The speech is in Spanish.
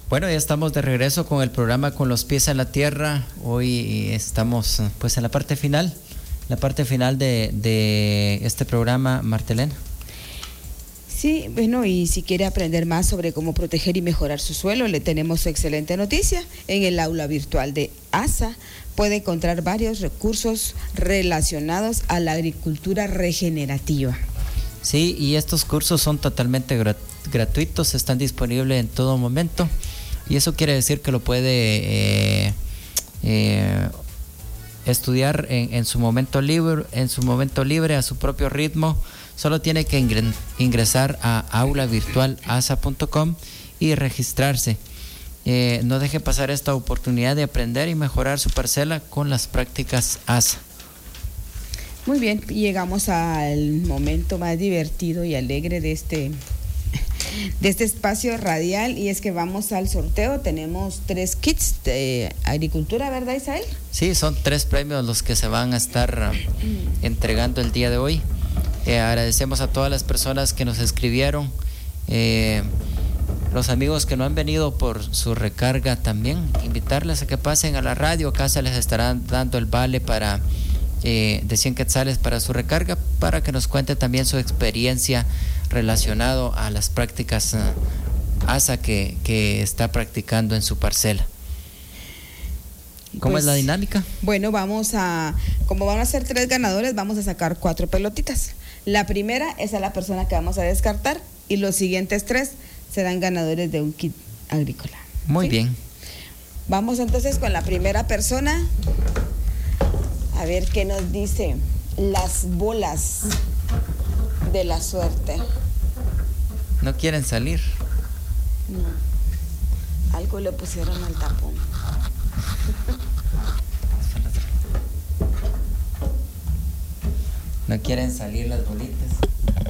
Bueno, ya estamos de regreso con el programa Con los pies en la tierra. Hoy estamos pues en la parte final de este programa, Martelena. Sí, bueno, y si quiere aprender más sobre cómo proteger y mejorar su suelo, le tenemos excelente noticia. En el aula virtual de ASA puede encontrar varios recursos relacionados a la agricultura regenerativa. Sí, y estos cursos son totalmente gratuitos, están disponibles en todo momento. Y eso quiere decir que lo puede estudiar en su momento libre, a su propio ritmo. Solo tiene que ingresar a aulavirtualasa.com y registrarse. No deje pasar esta oportunidad de aprender y mejorar su parcela con las prácticas ASA. Muy bien, llegamos al momento más divertido y alegre de este espacio radial, y es que vamos al sorteo. Tenemos 3 kits de agricultura, ¿verdad, Isael? Sí, son 3 premios los que se van a estar entregando el día de hoy. Agradecemos a todas las personas que nos escribieron, los amigos que no han venido por su recarga también, invitarles a que pasen a la radio. Acá se les estarán dando el vale de 100 quetzales para su recarga, para que nos cuente también su experiencia relacionado a las prácticas ASA que está practicando en su parcela. ¿Cómo es la dinámica? Bueno, como van a ser 3 ganadores, vamos a sacar 4 pelotitas. La primera es a la persona que vamos a descartar, y los siguientes 3 serán ganadores de un kit agrícola. Muy bien. Vamos entonces con la primera persona. A ver qué nos dice las bolas de la suerte. ¿No quieren salir? No. Algo le pusieron al tapón. ¿No quieren salir las bolitas?